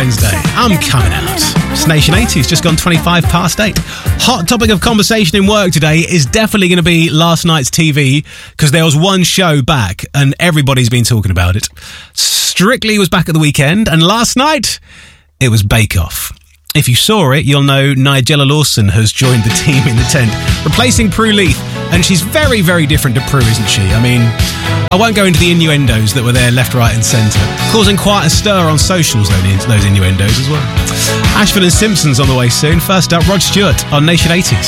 Wednesday. I'm coming out. It's Nation 80's just gone 25 past 8. Hot topic of conversation in work today is definitely going to be last night's TV, because there was one show back and everybody's been talking about it. Strictly was back at the weekend, and last night it was Bake Off. If you saw it, you'll know Nigella Lawson has joined the team in the tent, replacing Prue Leith, and she's very, very different to Prue, isn't she? I mean, I won't go into the innuendos that were there left, right and centre, causing quite a stir on socials, those innuendos as well. Ashford and Simpsons on the way soon. First up, Rod Stewart on Nation 80s.